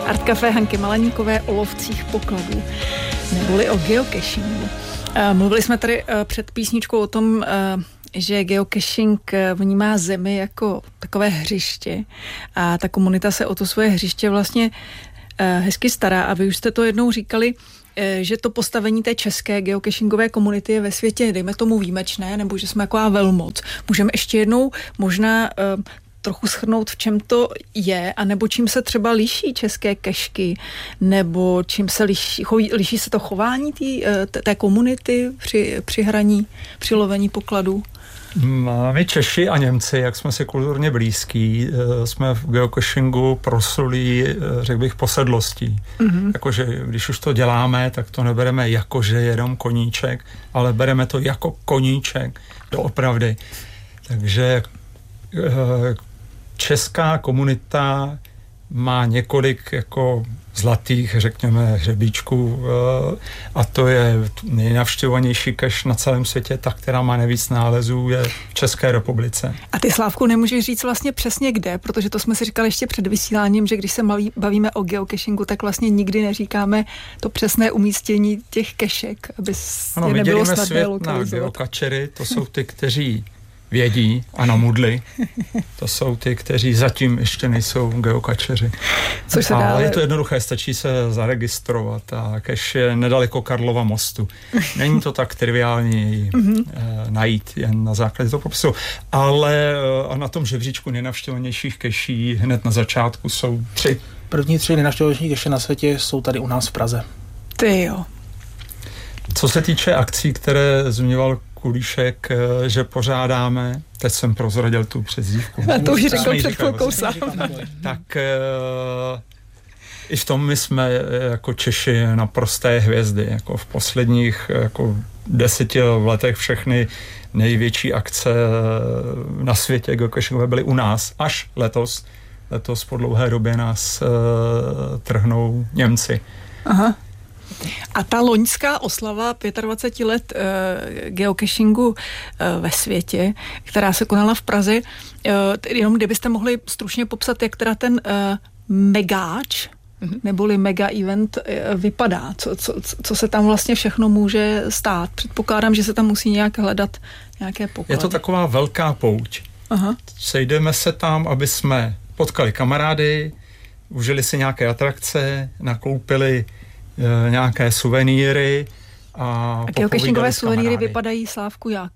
Art Café Hanky Malaníkové o lovcích pokladů, neboli o geocachingu. Mluvili jsme tady před písničkou o tom, že geocaching vnímá Zemi jako takové hřiště a ta komunita se o to svoje hřiště vlastně hezky stará a vy už jste to jednou říkali, že to postavení té české geocachingové komunity je ve světě, dejme tomu, výjimečné, nebo že jsme taková velmoc. Můžeme ještě jednou možná trochu shrnout, v čem to je, anebo čím se třeba liší české kešky, nebo čím se liší se to chování té komunity při hraní, při lovení pokladů? My Češi a Němci, jak jsme si kulturně blízký, jsme v geocachingu proslulí, řekl bych, posedlostí. Jakože když už to děláme, tak to nebereme jako, že jenom koníček, ale bereme to jako koníček doopravdy. Takže česká komunita má několik jako zlatých, řekněme, hřebíčků a to je nejnavštěvovanější cache na celém světě, ta, která má nejvíc nálezů, je v České republice. A ty, Slávku, nemůžeš říct vlastně přesně kde, protože to jsme si říkali ještě před vysíláním, že když se bavíme o geocachingu, tak vlastně nikdy neříkáme to přesné umístění těch kešek, aby je nebylo snadné lokalizovat. Na geocachery, to jsou ty, kteří vědí a na mudly. To jsou ty, kteří zatím ještě nejsou geocacheři. Ale je to jednoduché, stačí se zaregistrovat a cache je nedaleko Karlova mostu. Není to tak triviální najít jen na základě toho popisu. Ale na tom žebříčku nejnavštěvovanějších cacheí hned na začátku jsou 3. První 3 nejnavštěvovanější cache na světě jsou tady u nás v Praze. Ty jo. Co se týče akcí, které zmiňoval Kulíšek, že pořádáme, teď jsem prozradil tu přezdívku. A to už řekl před chvilkou sám. Tak i v tom my jsme jako Češi naprosté hvězdy. Jako v posledních 10 letech všechny největší akce na světě geocachingové byly u nás. Až letos. Letos po dlouhé době nás trhnou Němci. Aha. A ta loňská oslava 25 let geocachingu ve světě, která se konala v Praze, jenom kdybyste mohli stručně popsat, jak teda ten megáč, neboli mega event vypadá, co se tam vlastně všechno může stát. Předpokládám, že se tam musí nějak hledat nějaké poklady. Je to taková velká pouť. Aha. Sejdeme se tam, aby jsme potkali kamarády, užili si nějaké atrakce, nakoupili nějaké suvenýry a geocachingové suvenýry vypadají, Slávku, jak?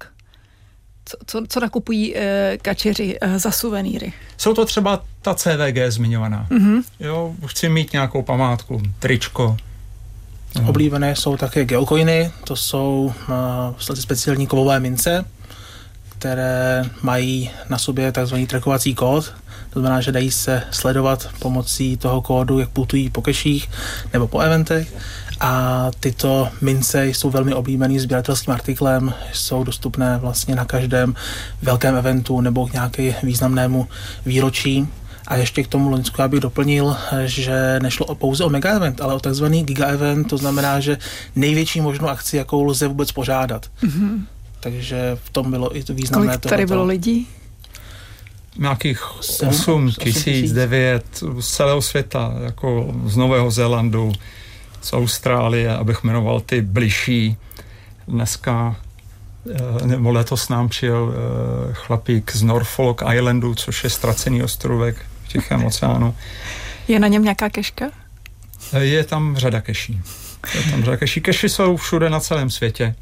Co nakupují kačeři za suvenýry? Jsou to třeba ta CVG zmiňovaná. Jo, chci mít nějakou památku, tričko. Oblíbené jsou také geocoiny, to jsou speciální kovové mince, které mají na sobě takzvaný trackovací kód. To znamená, že dají se sledovat pomocí toho kódu, jak putují po keších nebo po eventech. A tyto mince jsou velmi oblíbený sběratelským artiklem, jsou dostupné vlastně na každém velkém eventu nebo k nějaké významnému výročí. A ještě k tomu loňsku já bych doplnil, že nešlo pouze o mega event, ale o takzvaný giga event, to znamená, že největší možnou akci, jakou lze vůbec pořádat. Takže v tom bylo i to významné. Kolik tady bylo lidí? Nějakých 8 000, 9 z celého světa, jako z Nového Zélandu, z Austrálie, abych jmenoval ty bližší. Dneska, nebo letos nám přijel chlapík z Norfolk Islandu, což je ztracený ostrovek v Tichém oceánu. Je na něm nějaká keška? Je tam řada keší. Keši jsou všude na celém světě.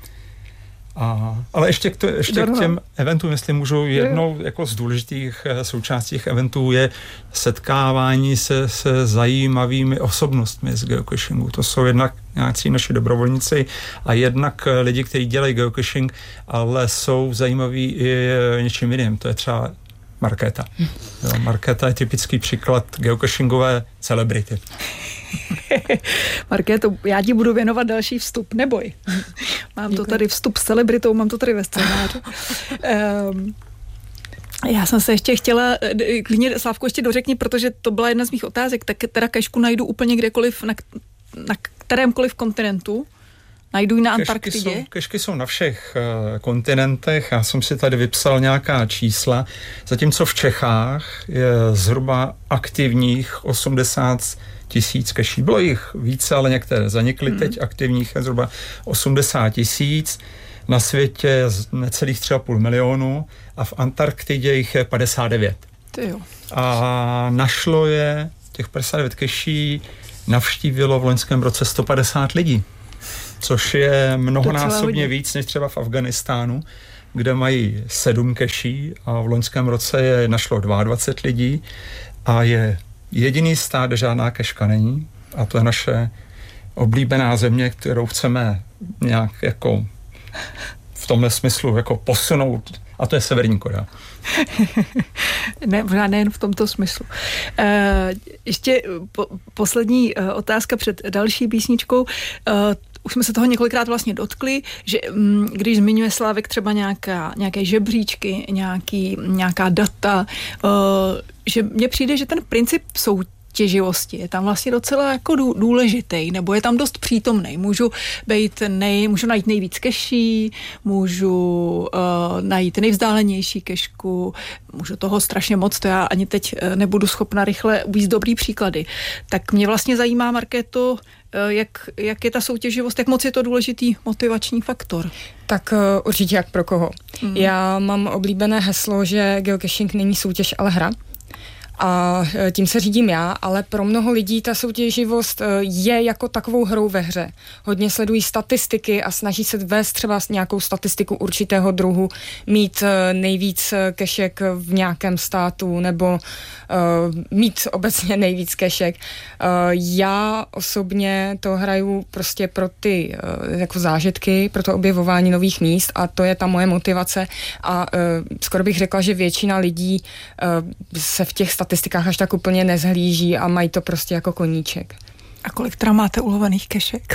Ale ještě k těm eventům, jestli můžu, jednou jako z důležitých součástí eventů je setkávání se zajímavými osobnostmi z geocachingu. To jsou jednak nějací naši dobrovolníci a jednak lidi, kteří dělají geocaching, ale jsou zajímaví i něčím jiným. To je třeba Markéta. Markéta je typický příklad geocachingové celebrity. Markéto, já ti budu věnovat další vstup, neboj. Mám to tady vstup s celebritou, mám to tady ve scénáři. Já jsem se ještě chtěla, klidně Slávku ještě dořekni, protože to byla jedna z mých otázek, tak teda kešku najdu úplně kdekoliv, na kterémkoliv kontinentu, Najdu na Antarktidě? Kešky jsou na všech kontinentech. Já jsem si tady vypsal nějaká čísla. Zatímco v Čechách je zhruba aktivních 80 000 keší. Bylo jich více, ale některé zanikly. Teď aktivních je zhruba 80 000. Na světě je necelých 3,5 milionu a v Antarktidě jich je 59. A našlo je, těch 59 keší navštívilo v loňském roce 150 lidí, což je mnohonásobně víc než třeba v Afghánistánu, kde mají 7 keší a v loňském roce je našlo 22 lidí a je jediný stát, kde žádná keška není, a to je naše oblíbená země, kterou chceme nějak jako v tomhle smyslu jako posunout, a to je Severní Korea. Ne, možná nejen v tomto smyslu. Ještě poslední otázka před další písničkou. Už jsme se toho několikrát vlastně dotkli, že když zmiňuje Slávek třeba nějaké žebříčky, nějaká data, že mně přijde, že ten princip soutěživosti je tam vlastně docela jako důležitý, nebo je tam dost přítomný. Můžu najít nejvíc keší, můžu najít nejvzdálenější kešku, můžu toho strašně moc, to já ani teď nebudu schopna rychle uvést dobrý příklady. Tak mě vlastně zajímá, Markéto, jak je ta soutěživost, jak moc je to důležitý motivační faktor? Tak určitě jak pro koho. Já mám oblíbené heslo, že geocaching není soutěž, ale hra. A tím se řídím já, ale pro mnoho lidí ta soutěživost je jako takovou hrou ve hře. Hodně sledují statistiky a snaží se vést třeba nějakou statistiku určitého druhu, mít nejvíc kešek v nějakém státu nebo mít obecně nejvíc kešek. Já osobně to hraju prostě pro ty jako zážitky, pro to objevování nových míst a to je ta moje motivace a skoro bych řekla, že většina lidí se v těch statistikách až tak úplně nezhlíží a mají to prostě jako koníček. A kolik teda máte ulovených kešek?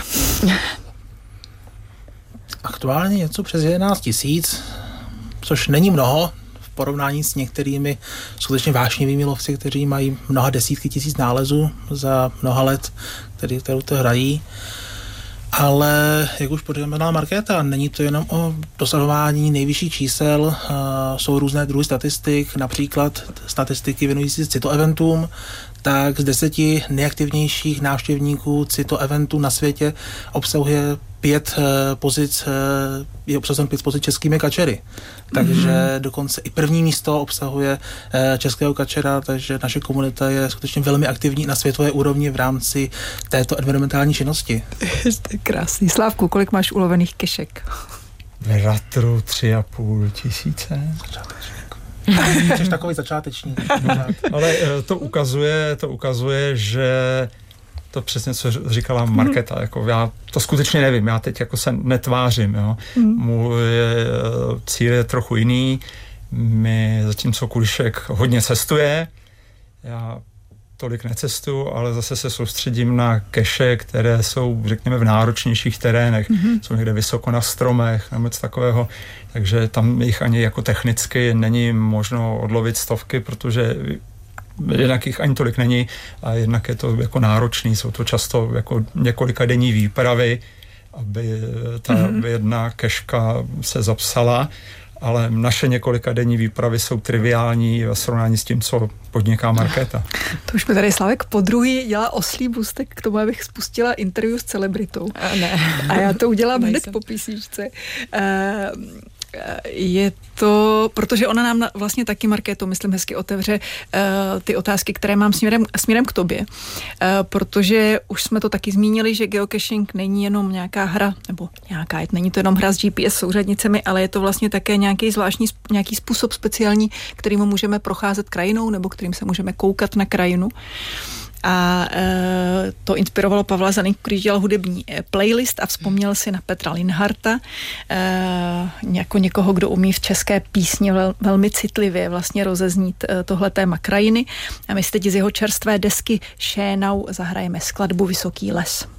Aktuálně něco přes 11 000, což není mnoho v porovnání s některými skutečně vášnivými lovci, kteří mají mnoha desítky tisíc nálezů za mnoha let, kterou to hrají. Ale, jak už podřímenala Markéta, není to jenom o dosahování nejvyšších čísel, jsou různé druhy statistik, například statistiky věnující se citoeventům, tak z 10 nejaktivnějších návštěvníků citoeventů na světě obsahuje 5 pozic, je obsazen 5 pozic českými kačery. Takže dokonce i první místo obsahuje českého kačera, takže naše komunita je skutečně velmi aktivní na světové úrovni v rámci této environmentální činnosti. To je krásný. Slávku, kolik máš ulovených kešek? V ratru 3,5 tisíce. Jsi takový začáteční. Ale to ukazuje, že to přesně, co říkala Markéta, jako já to skutečně nevím, já teď jako se netvářím, jo. Můj cíl je trochu jiný, zatímco Kulišek hodně cestuje, já tolik necestuju, ale zase se soustředím na keše, které jsou, řekněme, v náročnějších terénech, jsou někde vysoko na stromech, nebo něco takového, takže tam jich ani jako technicky není možno odlovit stovky, protože jednak jich ani tolik není a jednak je to jako náročný, jsou to často jako několika denní výpravy, aby ta jedna keška se zapsala, ale naše několika denní výpravy jsou triviální v srovnání s tím, co podniká Markéta. To už mi tady Slávek podruhý dělá oslý můstek k tomu, abych spustila interview s celebritou. A já to udělám hned po písničce. Je to, protože ona nám vlastně taky, Markéto, myslím, hezky otevře ty otázky, které mám směrem k tobě. Protože už jsme to taky zmínili, že geocaching není jenom nějaká hra, nebo není to jenom hra s GPS souřadnicemi, ale je to vlastně také nějaký způsob speciální, kterým můžeme procházet krajinou, nebo kterým se můžeme koukat na krajinu. A to inspirovalo Pavla Zaninku, když dělal hudební playlist a vzpomněl si na Petra Linharta, jako někoho, kdo umí v české písni velmi citlivě vlastně rozeznít tohle téma krajiny. A my si teď z jeho čerstvé desky Šénau zahrajeme skladbu Vysoký les.